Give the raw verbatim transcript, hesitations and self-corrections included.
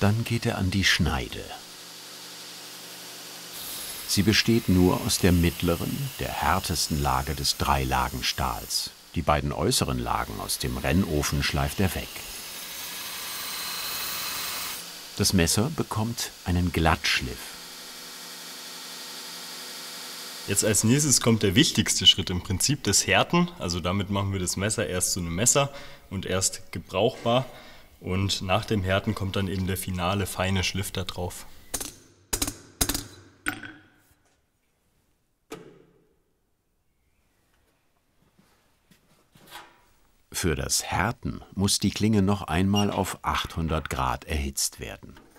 Dann geht er an die Schneide. Sie besteht nur aus der mittleren, der härtesten Lage des Dreilagenstahls. Die beiden äußeren Lagen aus dem Rennofen schleift er weg. Das Messer bekommt einen Glattschliff. Jetzt als nächstes kommt der wichtigste Schritt im Prinzip, das Härten. Also damit machen wir das Messer erst zu einem Messer und erst gebrauchbar. Und nach dem Härten kommt dann eben der finale, feine Schliff da drauf. Für das Härten muss die Klinge noch einmal auf achthundert Grad erhitzt werden.